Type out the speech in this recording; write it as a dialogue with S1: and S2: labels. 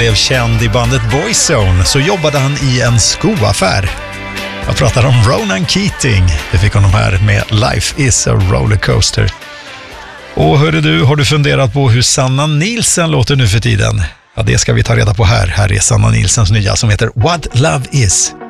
S1: blev känd i bandet Boyzone så jobbade han i en skoaffär. Jag pratar om Ronan Keating. Det fick honom här med Life is a rollercoaster. Och hörde du, har du funderat på hur Sanna Nielsen låter nu för tiden? Ja, det ska vi ta reda på här. Här är Sanna Nielsens nya som heter What Love Is.